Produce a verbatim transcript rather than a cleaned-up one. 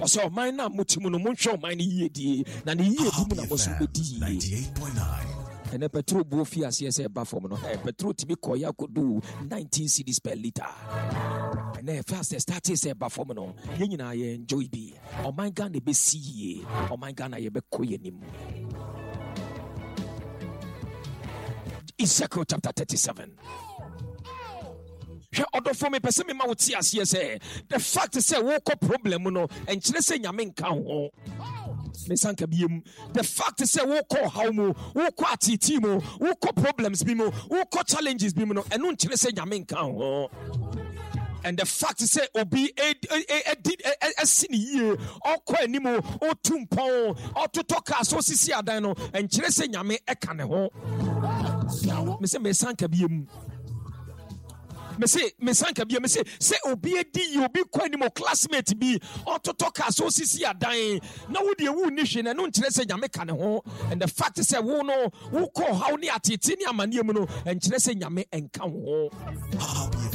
Ɔsɛ ɔman na motimu no monhwɛ ɔman no yie die na ne yie di mu na mo so bɛdi ninety-eight point nine. And a petrol bo fi aseɛ sɛ ɛba fam no petrol timi kɔyɛ akɔdu nineteen cedis per litre. And then first started sɛ ɛba fam no yɛn nyinaa yɛ enjoy bi ɔman Ghana bɛsi yie ɔman Ghana yɛbɛkɔ yɛ nim. Ezekiel chapter thirty-seven. Hwɛ ɔdɔfo me pɛsɛ me ma wo te aseɛ sɛ the fact sɛ wokɔ problem no ɛnkyerɛ sɛ nyame nka ho. Mesanka biem the fact say wokɔ haw mu wokɔ atiti mu wokɔ problems bi mu wokɔ challenges bi mu no ɛno nkyerɛ sɛ nyame nka ho. And the fact say obi edid esini yie ɔkɔ animu otumpɔn ɔtotɔ kaa so sisi adan no ɛnkyerɛ sɛ nyame ɛka ne ho. Me sɛ mesanka biem me say me sanka bia me say say obi edi yi obi kwa ni mo classmate bi ototo ka so sisi adan na wo de wu ni hwe na no nkyerɛ sɛ nyame ka ne ho. And the fact say wo no wo kɔ haw ni atete ni amane mu no nkyerɛ sɛ nyame enka ho.